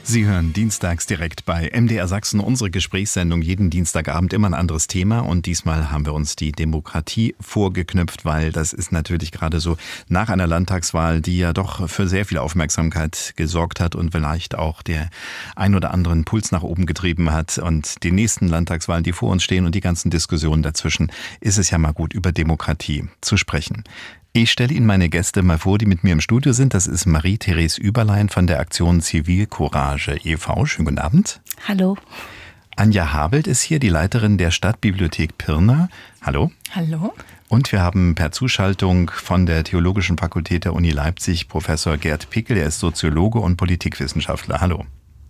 Sie hören dienstags direkt bei MDR Sachsen unsere Gesprächssendung. Jeden Dienstagabend immer ein anderes Thema. Und diesmal haben wir uns die Demokratie vorgeknüpft, weil das ist natürlich gerade so nach einer Landtagswahl, die ja doch für sehr viel Aufmerksamkeit gesorgt hat und vielleicht auch der ein oder anderen Puls nach oben getrieben hat. Und die nächsten Landtagswahlen, die vor uns stehen und die ganzen Diskussionen dazwischen, ist es ja mal gut, über Demokratie zu sprechen. Ich stelle Ihnen meine Gäste mal vor, die mit mir im Studio sind. Das ist Marie-Therese Überlein von der Aktion Zivilcourage e.V. Schönen guten Abend. Hallo. Anja Habelt ist hier, die Leiterin der Stadtbibliothek Pirna. Hallo. Hallo. Und wir haben per Zuschaltung von der Theologischen Fakultät der Uni Leipzig Professor Gerd Pickel. Er ist Soziologe und Politikwissenschaftler. Hallo.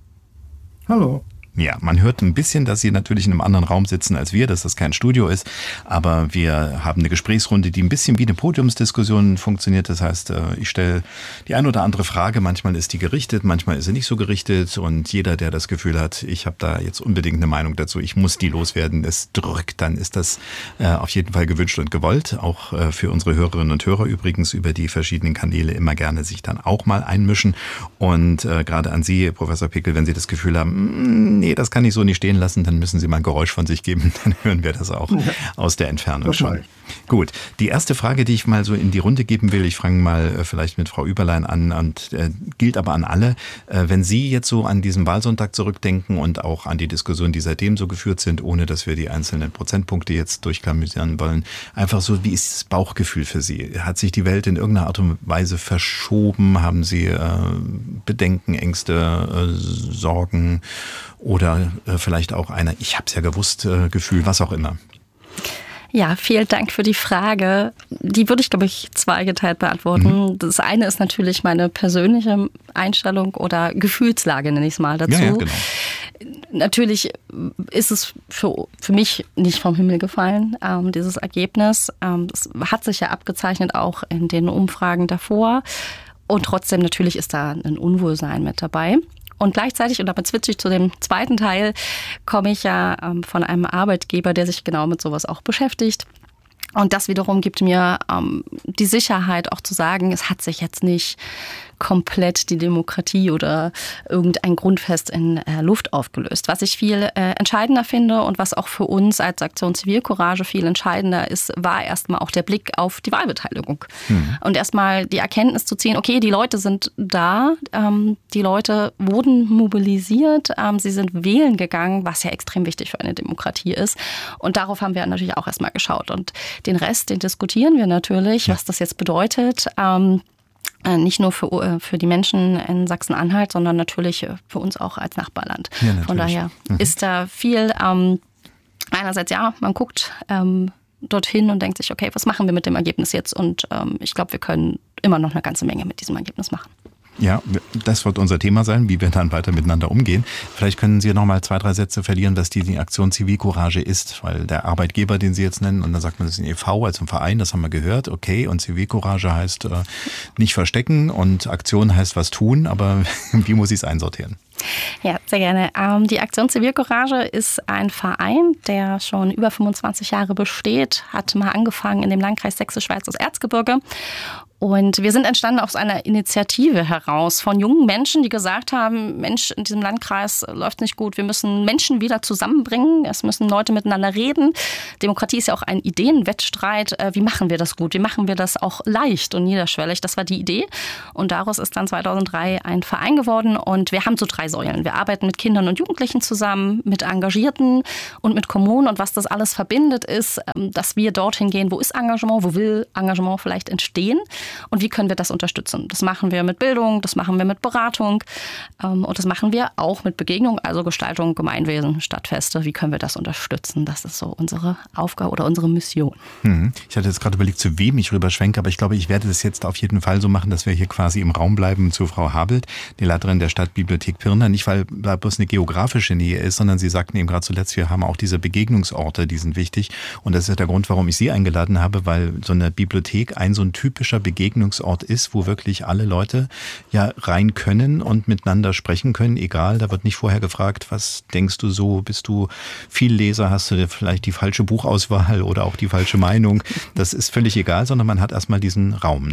Hallo. Ja, man hört ein bisschen, dass Sie natürlich in einem anderen Raum sitzen als wir, dass das kein Studio ist. Aber wir haben eine Gesprächsrunde, die ein bisschen wie eine Podiumsdiskussion funktioniert. Das heißt, ich stelle die ein oder andere Frage. Manchmal ist die gerichtet, manchmal ist sie nicht so gerichtet. Und jeder, der das Gefühl hat, ich habe da jetzt unbedingt eine Meinung dazu, ich muss die loswerden, es drückt, dann ist das auf jeden Fall gewünscht und gewollt. Auch für unsere Hörerinnen und Hörer übrigens über die verschiedenen Kanäle immer gerne sich dann auch mal einmischen. Und gerade an Sie, Professor Pickel, wenn Sie das Gefühl haben, nee, das kann ich so nicht stehen lassen, dann müssen Sie mal ein Geräusch von sich geben, dann hören wir das auch aus der Entfernung schon. Gut, die erste Frage, die ich mal so in die Runde geben will, ich fange mal vielleicht mit Frau Überlein an und gilt aber an alle. Wenn Sie jetzt so an diesen Wahlsonntag zurückdenken und auch an die Diskussionen, die seitdem so geführt sind, ohne dass wir die einzelnen Prozentpunkte jetzt durchklamüsern wollen, einfach so, wie ist das Bauchgefühl für Sie? Hat sich die Welt in irgendeiner Art und Weise verschoben? Haben Sie Bedenken, Ängste, Sorgen oder vielleicht auch ich habe es ja gewusst, Gefühl, was auch immer? Ja, vielen Dank für die Frage. Die würde ich, glaube ich, zweigeteilt beantworten. Das eine ist natürlich meine persönliche Einstellung oder Gefühlslage, nenne ich es mal dazu. Ja, genau. Natürlich ist es für mich nicht vom Himmel gefallen, dieses Ergebnis. Das hat sich ja abgezeichnet auch in den Umfragen davor. Und trotzdem natürlich ist da ein Unwohlsein mit dabei. Und gleichzeitig, und damit switche ich zu dem zweiten Teil, komme ich ja von einem Arbeitgeber, der sich genau mit sowas auch beschäftigt. Und das wiederum gibt mir die Sicherheit auch zu sagen, es hat sich jetzt nicht komplett die Demokratie oder irgendein Grundfest in Luft aufgelöst. Was ich viel entscheidender finde und was auch für uns als Aktion Zivilcourage viel entscheidender ist, war erstmal auch der Blick auf die Wahlbeteiligung. Und erstmal die Erkenntnis zu ziehen, okay, die Leute sind da, die Leute wurden mobilisiert, sie sind wählen gegangen, was ja extrem wichtig für eine Demokratie ist. Und darauf haben wir natürlich auch erstmal geschaut. Und den Rest, den diskutieren wir natürlich, was das jetzt bedeutet. Nicht nur für die Menschen in Sachsen-Anhalt, sondern natürlich für uns auch als Nachbarland. Ja, von daher ist da viel, einerseits ja, man guckt dorthin und denkt sich, okay, was machen wir mit dem Ergebnis jetzt? Und ich glaube, wir können immer noch eine ganze Menge mit diesem Ergebnis machen. Ja, das wird unser Thema sein, wie wir dann weiter miteinander umgehen. Vielleicht können Sie noch mal 2, 3 Sätze verlieren, was die Aktion Zivilcourage ist, weil der Arbeitgeber, den Sie jetzt nennen, und dann sagt man, das ist ein e.V., also ein Verein, das haben wir gehört, okay, und Zivilcourage heißt nicht verstecken und Aktion heißt was tun, aber wie muss ich es einsortieren? Ja, sehr gerne. Die Aktion Zivilcourage ist ein Verein, der schon über 25 Jahre besteht, hat mal angefangen in dem Landkreis Sächsisch-Schweiz, das Erzgebirge. Und wir sind entstanden aus einer Initiative heraus von jungen Menschen, die gesagt haben, Mensch, in diesem Landkreis läuft nicht gut, wir müssen Menschen wieder zusammenbringen, es müssen Leute miteinander reden. Demokratie ist ja auch ein Ideenwettstreit. Wie machen wir das gut? Wie machen wir das auch leicht und niederschwellig? Das war die Idee. Und daraus ist dann 2003 ein Verein geworden. Und wir haben so 3 Säulen. Wir arbeiten mit Kindern und Jugendlichen zusammen, mit Engagierten und mit Kommunen. Und was das alles verbindet, ist, dass wir dorthin gehen, wo ist Engagement, wo will Engagement vielleicht entstehen. Und wie können wir das unterstützen? Das machen wir mit Bildung, das machen wir mit Beratung und das machen wir auch mit Begegnung, also Gestaltung, Gemeinwesen, Stadtfeste. Wie können wir das unterstützen? Das ist so unsere Aufgabe oder unsere Mission. Ich hatte jetzt gerade überlegt, zu wem ich rüberschwenke, aber ich glaube, ich werde das jetzt auf jeden Fall so machen, dass wir hier quasi im Raum bleiben zu Frau Habelt, die Leiterin der Stadtbibliothek Pirna. Nicht, weil da bloß eine geografische Nähe ist, sondern Sie sagten eben gerade zuletzt, wir haben auch diese Begegnungsorte, die sind wichtig. Und das ist der Grund, warum ich Sie eingeladen habe, weil so eine Bibliothek so ein typischer Begegnungsort ist, wo wirklich alle Leute ja rein können und miteinander sprechen können, egal, da wird nicht vorher gefragt, was denkst du so, bist du viel Leser, hast du vielleicht die falsche Buchauswahl oder auch die falsche Meinung, das ist völlig egal, sondern man hat erstmal diesen Raum, ne?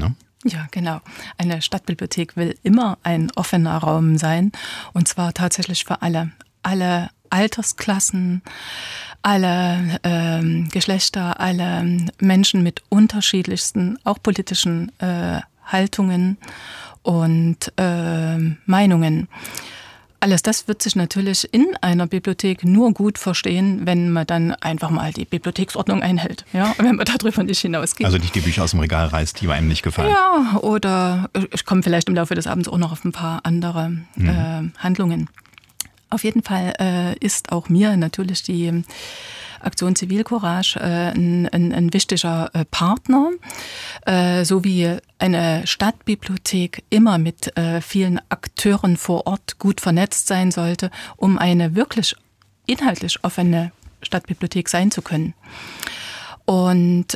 Ja, genau. Eine Stadtbibliothek will immer ein offener Raum sein, und zwar tatsächlich für alle. Alle Altersklassen, alle Geschlechter, alle Menschen mit unterschiedlichsten, auch politischen Haltungen und Meinungen. Alles das wird sich natürlich in einer Bibliothek nur gut verstehen, wenn man dann einfach mal die Bibliotheksordnung einhält. Ja, wenn man darüber nicht hinausgeht. Also nicht die Bücher aus dem Regal reißt, die einem nicht gefallen. Ja, oder ich komme vielleicht im Laufe des Abends auch noch auf ein paar andere Handlungen. Auf jeden Fall ist auch mir natürlich die Aktion Zivilcourage ein wichtiger Partner, so wie eine Stadtbibliothek immer mit vielen Akteuren vor Ort gut vernetzt sein sollte, um eine wirklich inhaltlich offene Stadtbibliothek sein zu können. Und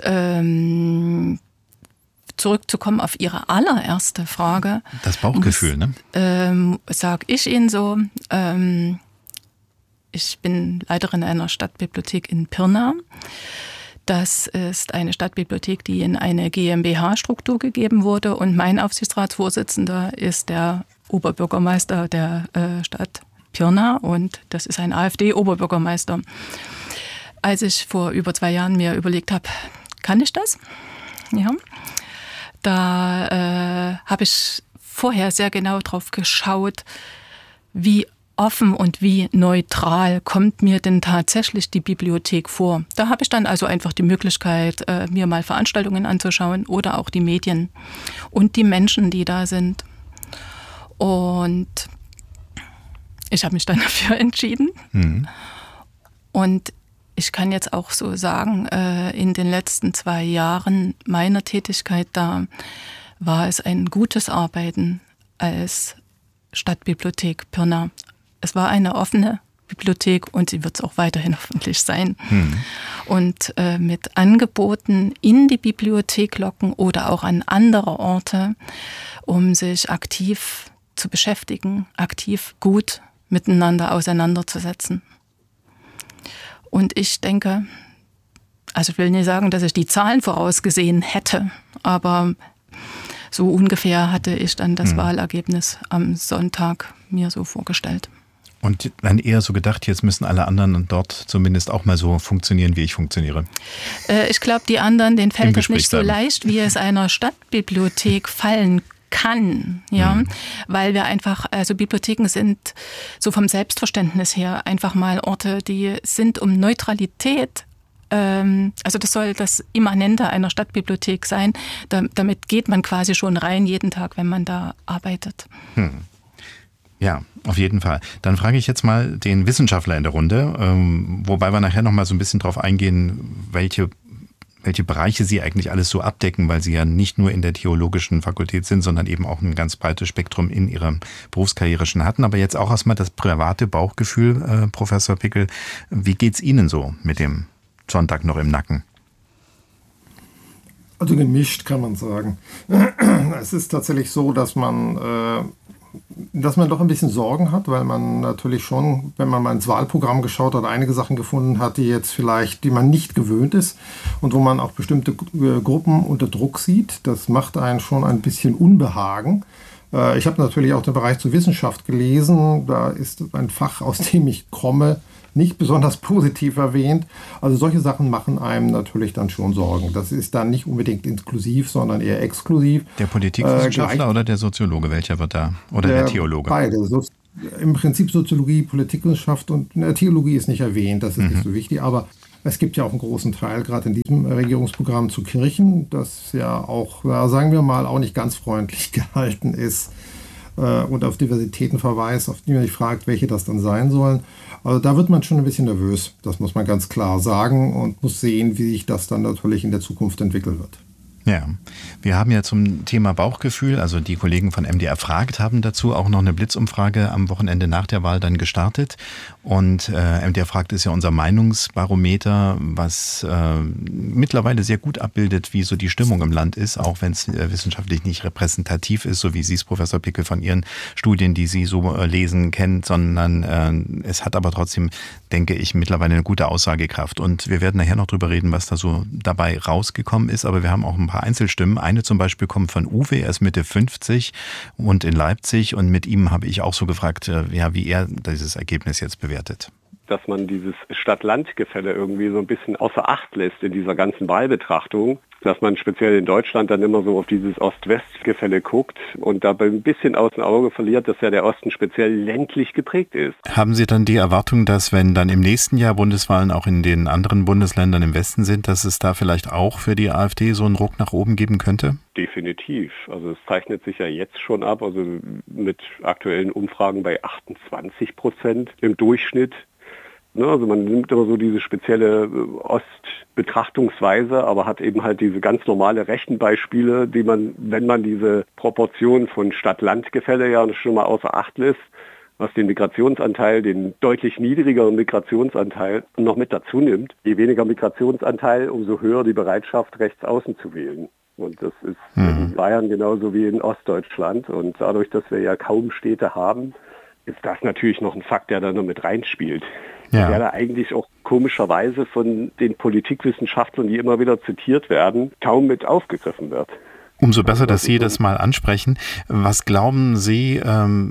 zurückzukommen auf Ihre allererste Frage. Das Bauchgefühl, ne? Sag ich Ihnen so. Ich bin Leiterin einer Stadtbibliothek in Pirna. Das ist eine Stadtbibliothek, die in eine GmbH-Struktur gegeben wurde. Und mein Aufsichtsratsvorsitzender ist der Oberbürgermeister der Stadt Pirna. Und das ist ein AfD-Oberbürgermeister. Als ich vor über 2 Jahren mir überlegt habe, kann ich das? Ja. Da habe ich vorher sehr genau drauf geschaut, wie offen und wie neutral kommt mir denn tatsächlich die Bibliothek vor. Da habe ich dann also einfach die Möglichkeit, mir mal Veranstaltungen anzuschauen oder auch die Medien und die Menschen, die da sind. Und ich habe mich dann dafür entschieden. Und ich kann jetzt auch so sagen, in den letzten 2 Jahren meiner Tätigkeit da war es ein gutes Arbeiten als Stadtbibliothek Pirna. Es war eine offene Bibliothek und sie wird es auch weiterhin hoffentlich sein. Und mit Angeboten in die Bibliothek locken oder auch an andere Orte, um sich aktiv zu beschäftigen, aktiv gut miteinander auseinanderzusetzen. Und ich denke, also ich will nicht sagen, dass ich die Zahlen vorausgesehen hätte, aber so ungefähr hatte ich dann das Wahlergebnis am Sonntag mir so vorgestellt. Und dann eher so gedacht, jetzt müssen alle anderen dort zumindest auch mal so funktionieren, wie ich funktioniere. Ich glaube, die anderen, denen fällt es nicht so leicht, wie es einer Stadtbibliothek fallen kann, ja, weil wir einfach, also Bibliotheken sind so vom Selbstverständnis her einfach mal Orte, die sind um Neutralität. Also das soll das Immanente einer Stadtbibliothek sein. Damit geht man quasi schon rein jeden Tag, wenn man da arbeitet. Ja, auf jeden Fall. Dann frage ich jetzt mal den Wissenschaftler in der Runde, wobei wir nachher noch mal so ein bisschen drauf eingehen, welche Bereiche Sie eigentlich alles so abdecken, weil Sie ja nicht nur in der theologischen Fakultät sind, sondern eben auch ein ganz breites Spektrum in Ihrer Berufskarriere schon hatten. Aber jetzt auch erstmal das private Bauchgefühl, Professor Pickel. Wie geht's Ihnen so mit dem Sonntag noch im Nacken? Also gemischt, kann man sagen. Es ist tatsächlich so, dass man doch ein bisschen Sorgen hat, weil man natürlich schon, wenn man mal ins Wahlprogramm geschaut hat, einige Sachen gefunden hat, die man nicht gewöhnt ist und wo man auch bestimmte Gruppen unter Druck sieht. Das macht einen schon ein bisschen Unbehagen. Ich habe natürlich auch den Bereich zur Wissenschaft gelesen. Da ist ein Fach, aus dem ich komme, nicht besonders positiv erwähnt. Also solche Sachen machen einem natürlich dann schon Sorgen. Das ist dann nicht unbedingt inklusiv, sondern eher exklusiv. Der Politikwissenschaftler oder der Soziologe? Welcher wird da? Oder der Theologe? Beide. Im Prinzip Soziologie, Politikwissenschaft und Theologie ist nicht erwähnt. Das ist nicht so wichtig. Aber es gibt ja auch einen großen Teil, gerade in diesem Regierungsprogramm zu Kirchen, das ja auch, sagen wir mal, auch nicht ganz freundlich gehalten ist und auf Diversitäten verweist, auf die man sich fragt, welche das dann sein sollen. Also da wird man schon ein bisschen nervös, das muss man ganz klar sagen und muss sehen, wie sich das dann natürlich in der Zukunft entwickeln wird. Ja, wir haben ja zum Thema Bauchgefühl, also die Kollegen von MDR fragt, haben dazu auch noch eine Blitzumfrage am Wochenende nach der Wahl dann gestartet. Und MDR fragt ist ja unser Meinungsbarometer, was mittlerweile sehr gut abbildet, wie so die Stimmung im Land ist, auch wenn es wissenschaftlich nicht repräsentativ ist, so wie Sie es, Professor Pickel, von Ihren Studien, die Sie so lesen, kennt, sondern es hat aber trotzdem, denke ich, mittlerweile eine gute Aussagekraft. Und wir werden nachher noch drüber reden, was da so dabei rausgekommen ist, aber wir haben auch ein paar paar Einzelstimmen. Eine zum Beispiel kommt von Uwe, er ist Mitte 50 und in Leipzig. Und mit ihm habe ich auch so gefragt, wie er dieses Ergebnis jetzt bewertet. Dass man dieses Stadt-Land-Gefälle irgendwie so ein bisschen außer Acht lässt in dieser ganzen Wahlbetrachtung, dass man speziell in Deutschland dann immer so auf dieses Ost-West-Gefälle guckt und dabei ein bisschen aus dem Auge verliert, dass ja der Osten speziell ländlich geprägt ist. Haben Sie dann die Erwartung, dass wenn dann im nächsten Jahr Bundeswahlen auch in den anderen Bundesländern im Westen sind, dass es da vielleicht auch für die AfD so einen Ruck nach oben geben könnte? Definitiv. Also es zeichnet sich ja jetzt schon ab, also mit aktuellen Umfragen bei 28% im Durchschnitt. Also man nimmt immer so diese spezielle Ostbetrachtungsweise, aber hat eben halt diese ganz normale Rechenbeispiele, die man, wenn man diese Proportion von Stadt-Land-Gefälle ja schon mal außer Acht lässt, was den Migrationsanteil, den deutlich niedrigeren Migrationsanteil noch mit dazu nimmt. Je weniger Migrationsanteil, umso höher die Bereitschaft, rechts außen zu wählen. Und das ist in Bayern genauso wie in Ostdeutschland. Und dadurch, dass wir ja kaum Städte haben, ist das natürlich noch ein Fakt, der da noch mit reinspielt. Ja. Der da eigentlich auch komischerweise von den Politikwissenschaftlern, die immer wieder zitiert werden, kaum mit aufgegriffen wird. Umso besser, dass Sie das mal ansprechen. Was glauben Sie,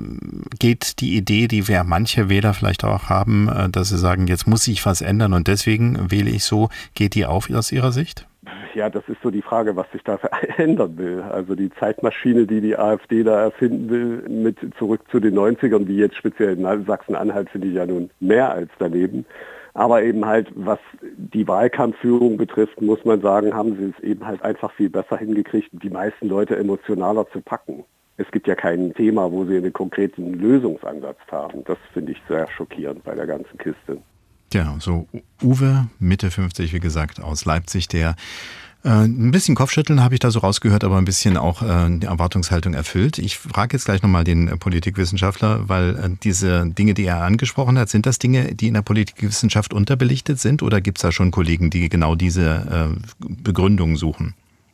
geht die Idee, die wir manche Wähler vielleicht auch haben, dass sie sagen, jetzt muss sich was ändern und deswegen wähle ich so, geht die auf aus Ihrer Sicht? Ja, das ist so die Frage, was sich da verändern will. Also die Zeitmaschine, die AfD da erfinden will, mit zurück zu den 90ern, wie jetzt speziell in Sachsen-Anhalt, finde ich ja nun mehr als daneben. Aber eben halt, was die Wahlkampfführung betrifft, muss man sagen, haben sie es eben halt einfach viel besser hingekriegt, die meisten Leute emotionaler zu packen. Es gibt ja kein Thema, wo sie einen konkreten Lösungsansatz haben. Das finde ich sehr schockierend bei der ganzen Kiste. Ja, so Uwe, Mitte 50, wie gesagt, aus Leipzig, der ein bisschen Kopfschütteln habe ich da so rausgehört, aber ein bisschen auch die Erwartungshaltung erfüllt. Ich frage jetzt gleich nochmal den Politikwissenschaftler, weil diese Dinge, die er angesprochen hat, sind das Dinge, die in der Politikwissenschaft unterbelichtet sind oder gibt es da schon Kollegen, die genau diese Begründungen suchen?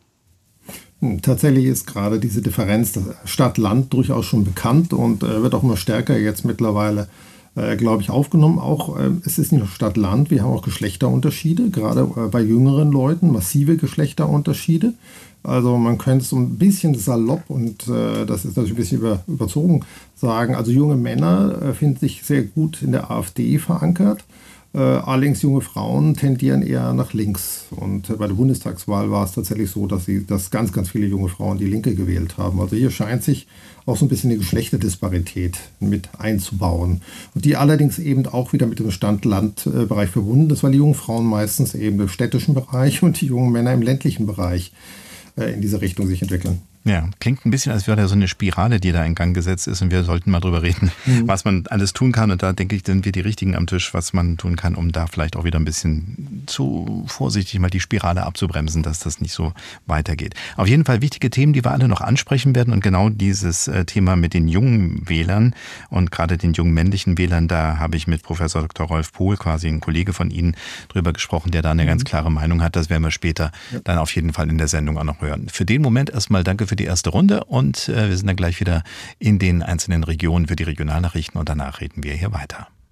Tatsächlich ist gerade diese Differenz Stadt-Land durchaus schon bekannt und wird auch immer stärker jetzt mittlerweile, glaube ich, aufgenommen. Auch es ist nicht nur Stadt-Land, wir haben auch Geschlechterunterschiede, gerade bei jüngeren Leuten, massive Geschlechterunterschiede. Also man könnte so ein bisschen salopp und das ist natürlich ein bisschen überzogen sagen, also junge Männer finden sich sehr gut in der AfD verankert. Allerdings junge Frauen tendieren eher nach links. Und bei der Bundestagswahl war es tatsächlich so, dass ganz, ganz viele junge Frauen die Linke gewählt haben. Also hier scheint sich auch so ein bisschen eine Geschlechterdisparität mit einzubauen. Und die allerdings eben auch wieder mit dem Stadt-Land-Bereich verbunden ist, weil die jungen Frauen meistens eben im städtischen Bereich und die jungen Männer im ländlichen Bereich in diese Richtung sich entwickeln. Ja, klingt ein bisschen, als wäre da so eine Spirale, die da in Gang gesetzt ist und wir sollten mal drüber reden, was man alles tun kann und da denke ich, sind wir die Richtigen am Tisch, was man tun kann, um da vielleicht auch wieder ein bisschen zu vorsichtig mal die Spirale abzubremsen, dass das nicht so weitergeht. Auf jeden Fall wichtige Themen, die wir alle noch ansprechen werden und genau dieses Thema mit den jungen Wählern und gerade den jungen männlichen Wählern, da habe ich mit Professor Dr. Rolf Pohl, quasi ein Kollege von Ihnen, drüber gesprochen, der da eine ganz klare Meinung hat. Das werden wir später dann auf jeden Fall in der Sendung auch noch hören. Für den Moment erstmal danke für die erste Runde und wir sind dann gleich wieder in den einzelnen Regionen für die Regionalnachrichten und danach reden wir hier weiter.